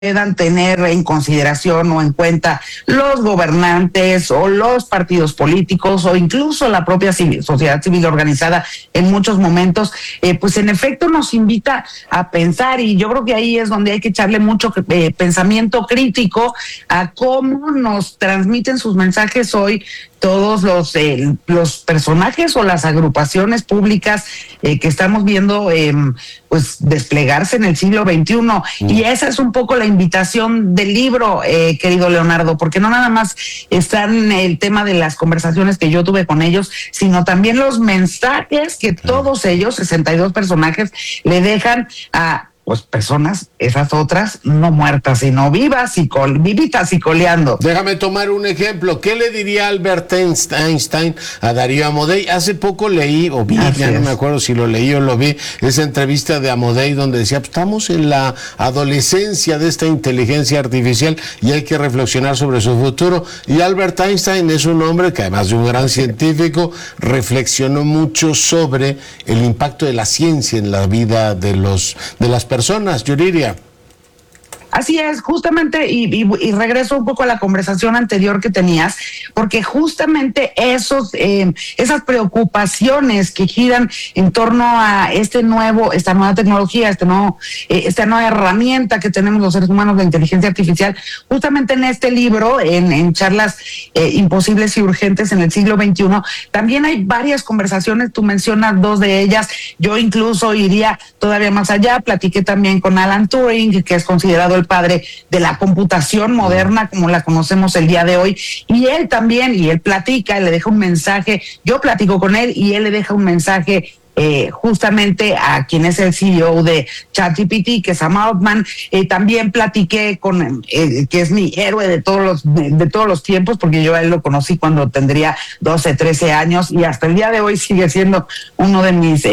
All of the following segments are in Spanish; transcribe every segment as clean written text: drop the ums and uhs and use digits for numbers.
puedan tener en consideración o en cuenta los gobernantes o los partidos políticos o incluso la propia sociedad civil organizada en muchos momentos, pues en efecto nos invita a pensar, y yo creo que ahí es donde hay que echarle mucho pensamiento crítico a cómo nos transmiten sus mensajes hoy todos los personajes o las agrupaciones públicas que estamos viendo pues desplegarse en el siglo XXI. Y esa es un poco la invitación del libro, querido Leonardo, porque no nada más está en el tema de las conversaciones que yo tuve con ellos, sino también los mensajes que todos ellos, 62 personajes, le dejan a pues personas, esas otras, no muertas, sino vivas y vivitas y coleando. Déjame tomar un ejemplo. ¿Qué le diría Albert Einstein a Darío Amodei? Hace poco leí, o vi, ya no me acuerdo si lo leí o lo vi, esa entrevista de Amodei donde decía, pues, estamos en la adolescencia de esta inteligencia artificial y hay que reflexionar sobre su futuro. Y Albert Einstein es un hombre que, además de un gran científico, reflexionó mucho sobre el impacto de la ciencia en la vida de las personas, Yuriria. Así es, justamente, y regreso un poco a la conversación anterior que tenías, porque justamente esas preocupaciones que giran en torno a esta nueva tecnología, esta nueva herramienta que tenemos los seres humanos de inteligencia artificial, justamente en este libro, en charlas imposibles y urgentes en el siglo XXI, también hay varias conversaciones, tú mencionas dos de ellas, yo incluso iría todavía más allá, platiqué también con Alan Turing, que es considerado el padre de la computación moderna como la conocemos el día de hoy, y él también, y él platica, le deja un mensaje, yo platico con él y él le deja un mensaje justamente a quien es el CEO de ChatGPT, que es Sam Altman. También platiqué con que es mi héroe de todos los tiempos, porque yo a él lo conocí cuando tendría 12, 13 años y hasta el día de hoy sigue siendo uno de mis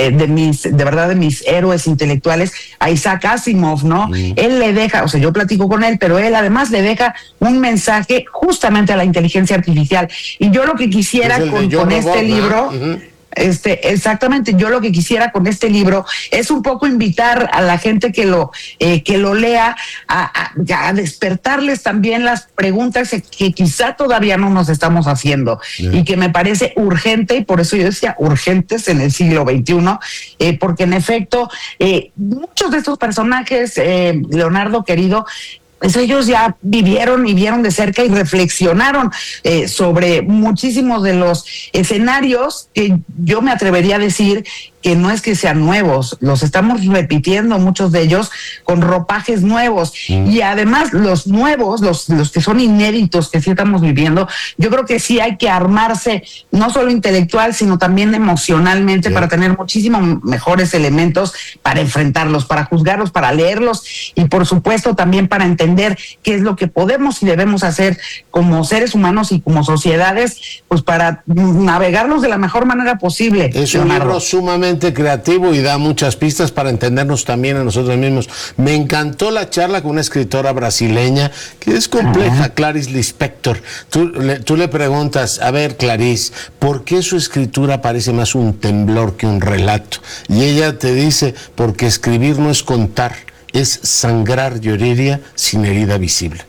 héroes intelectuales, a Isaac Asimov, ¿no? Él le deja, o sea, yo platico con él, pero él además le deja un mensaje justamente a la inteligencia artificial. Y yo lo que quisiera con este libro... Exactamente, yo lo que quisiera con este libro es un poco invitar a la gente que lo lea a despertarles también las preguntas que quizá todavía no nos estamos haciendo y que me parece urgente, y por eso yo decía urgentes en el siglo XXI, porque en efecto muchos de estos personajes, Leonardo querido, pues ellos ya vivieron de cerca y reflexionaron sobre muchísimos de los escenarios que yo me atrevería a decir que no es que sean nuevos, los estamos repitiendo muchos de ellos con ropajes nuevos y además los nuevos, los que son inéditos que sí estamos viviendo, yo creo que sí hay que armarse no solo intelectual sino también emocionalmente para tener muchísimos mejores elementos para enfrentarlos, para juzgarlos, para leerlos y por supuesto también para entender qué es lo que podemos y debemos hacer como seres humanos y como sociedades, pues para navegarlos de la mejor manera posible. Es un libro sumamente creativo y da muchas pistas para entendernos también a nosotros mismos. Me encantó la charla con una escritora brasileña que es compleja, Clarice Lispector. Tú le preguntas, a ver, Clarice, ¿por qué su escritura parece más un temblor que un relato? Y ella te dice, porque escribir no es contar, es sangrar, Yuriria, sin herida visible.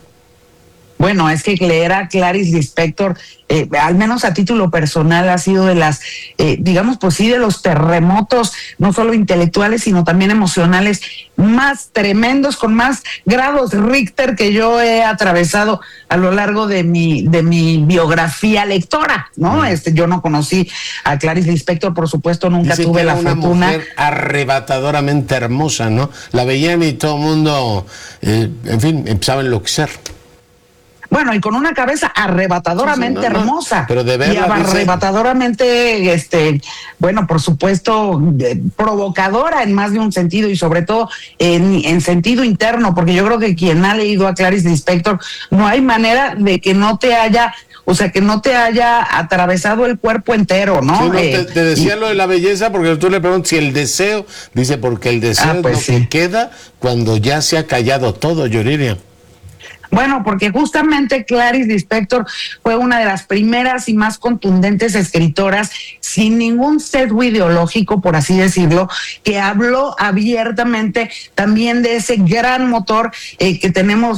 Bueno, es que leer a Clarice Lispector, al menos a título personal, ha sido de las, digamos, pues sí, de los terremotos, no solo intelectuales, sino también emocionales, más tremendos, con más grados Richter que yo he atravesado a lo largo de mi biografía lectora, ¿no? Yo no conocí a Clarice Lispector, por supuesto, nunca tuve la fortuna. Una mujer arrebatadoramente hermosa, ¿no? La veían y todo el mundo, en fin, empezaba a enloquecer. Bueno, y con una cabeza arrebatadoramente hermosa. Pero de verla, y arrebatadoramente, bueno, por supuesto, provocadora en más de un sentido y sobre todo en sentido interno, porque yo creo que quien ha leído a Clarice Lispector, no hay manera de que no te haya... O sea, que no te haya atravesado el cuerpo entero, ¿no? Sí, no te decía lo de la belleza, porque tú le preguntas si el deseo, dice, porque el deseo es lo que queda cuando ya se ha callado todo, Yuriria. Bueno, Bueno, porque justamente Clarice Lispector fue una de las primeras y más contundentes escritoras, sin ningún sesgo ideológico, por así decirlo, que habló abiertamente también de ese gran motor que tenemos